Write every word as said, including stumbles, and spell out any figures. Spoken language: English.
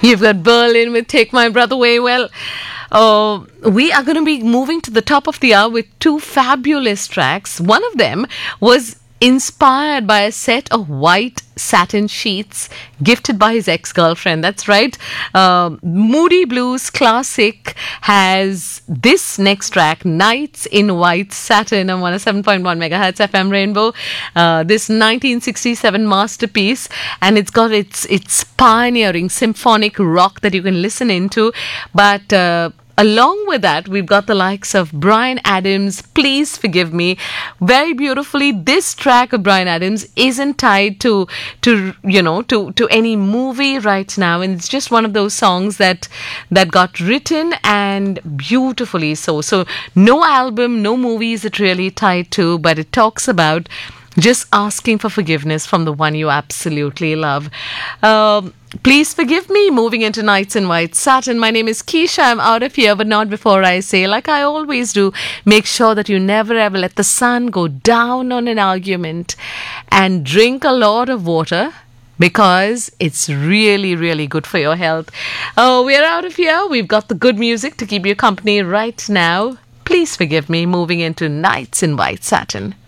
You've got Berlin with Take My Breath Away. Well, uh, we are going to be moving to the top of the hour with two fabulous tracks. One of them was inspired by a set of white satin sheets gifted by his ex-girlfriend. That's right. Uh, Moody Blues Classic has this next track, Nights in White Satin, on one oh seven point one megahertz F M Rainbow. Uh, this nineteen sixty-seven masterpiece, and it's got its its pioneering symphonic rock that you can listen into. But uh, along with that, we've got the likes of Bryan Adams, Please Forgive Me. Very beautifully, this track of Bryan Adams isn't tied to, to you know, to, to any movie right now. And it's just one of those songs that, that got written and beautifully so. So no album, no movie is it really tied to, but it talks about just asking for forgiveness from the one you absolutely love. Um, Please Forgive Me, moving into Nights in White Satin. My name is Keisha. I'm out of here, but not before I say, like I always do, make sure that you never ever let the sun go down on an argument, and drink a lot of water, because it's really, really good for your health. Oh, we're out of here. We've got the good music to keep you company right now. Please Forgive Me, moving into Nights in White Satin.